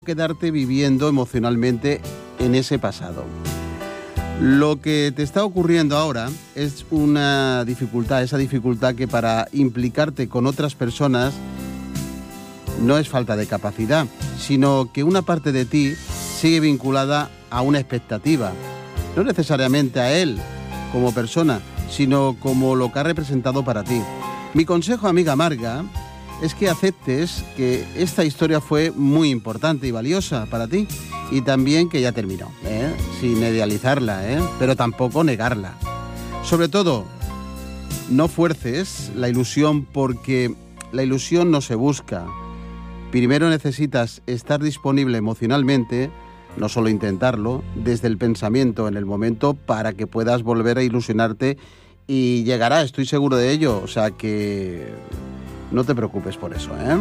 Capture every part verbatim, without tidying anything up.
quedarte viviendo emocionalmente en ese pasado. Lo que te está ocurriendo ahora es una dificultad, esa dificultad que para implicarte con otras personas no es falta de capacidad, sino que una parte de ti sigue vinculada a una expectativa, no necesariamente a él como persona, sino como lo que ha representado para ti. Mi consejo, amiga Marga, es que aceptes que esta historia fue muy importante y valiosa para ti y también que ya terminó, ¿eh? Sin idealizarla, ¿eh? Pero tampoco negarla. Sobre todo, no fuerces la ilusión porque la ilusión no se busca. Primero necesitas estar disponible emocionalmente, no solo intentarlo, desde el pensamiento en el momento para que puedas volver a ilusionarte y llegará, estoy seguro de ello, o sea que no te preocupes por eso, ¿eh?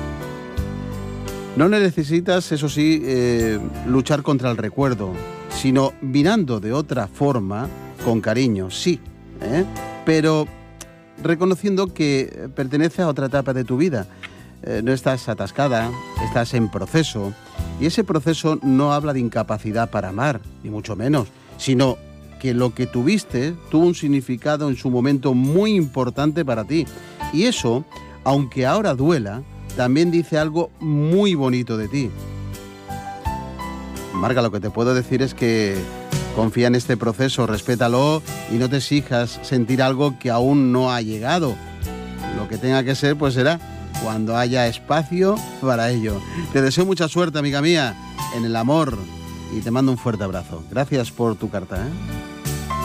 No necesitas, eso sí, eh, luchar contra el recuerdo, sino mirando de otra forma, con cariño, sí, ¿eh? Pero reconociendo que pertenece a otra etapa de tu vida. Eh, no estás atascada, estás en proceso, y ese proceso no habla de incapacidad para amar, ni mucho menos, sino que lo que tuviste tuvo un significado en su momento muy importante para ti. Y eso, aunque ahora duela, también dice algo muy bonito de ti. Marga, lo que te puedo decir es que confía en este proceso, respétalo y no te exijas sentir algo que aún no ha llegado. Lo que tenga que ser, pues será cuando haya espacio para ello. Te deseo mucha suerte, amiga mía, en el amor y te mando un fuerte abrazo. Gracias por tu carta, ¿eh?